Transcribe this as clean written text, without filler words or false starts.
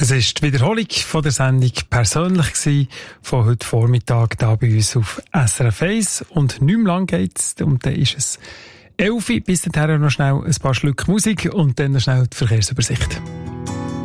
Das ist die Wiederholung von der Sendung «Persönlich» gewesen, von heute Vormittag da bei uns auf SRF 1. Und nicht mehr lang geht's, und dann ist es 11 Uhr. Bis dahin noch schnell ein paar Schlücke Musik und dann noch schnell die Verkehrsübersicht.